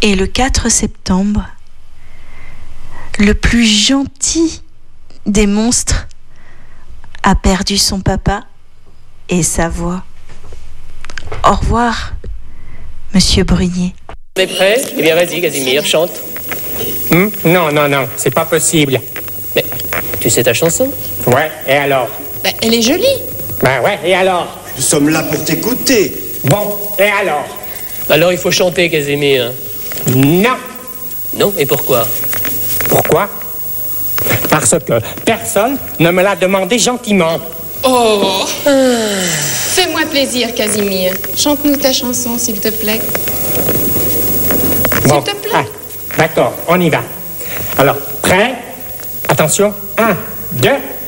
Et le 4 septembre, le plus gentil des monstres a perdu son papa et sa voix. Au revoir, Monsieur Brunier. On est prêt? Eh bien, vas-y, Casimir, chante. Non, c'est pas possible. Mais tu sais ta chanson? Ouais, et alors? Elle est jolie. Ouais, et alors? Nous sommes là pour t'écouter. Bon, et alors? Alors, il faut chanter, Casimir. Non. Non, et pourquoi? Pourquoi? Parce que personne ne me l'a demandé gentiment. Oh, fais-moi plaisir, Casimir. Chante-nous ta chanson, s'il te plaît. Bon, S'il te plaît. D'accord, on y va. Alors, prêt? Attention, 1, 2...